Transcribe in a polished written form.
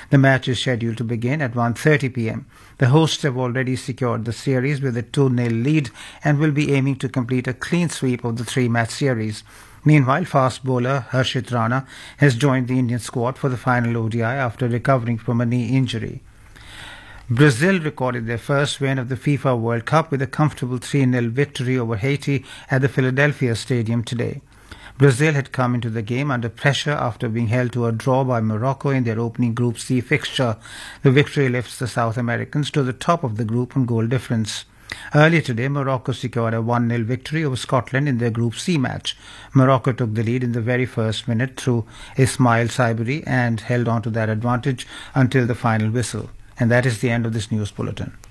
The match is scheduled to begin at 1:30 p.m. The hosts have already secured the series with a 2-0 lead and will be aiming to complete a clean sweep of the three-match series. Meanwhile, fast bowler Harshit Rana has joined the Indian squad for the final ODI after recovering from a knee injury. Brazil recorded their first win of the FIFA World Cup with a comfortable 3-0 victory over Haiti at the Philadelphia Stadium today. Brazil had come into the game under pressure after being held to a draw by Morocco in their opening Group C fixture. The victory lifts the South Americans to the top of the group on goal difference. Earlier today, Morocco secured a 1-0 victory over Scotland in their Group C match. Morocco took the lead in the very first minute through Ismail Saibri and held on to that advantage until the final whistle. And that is the end of this news bulletin.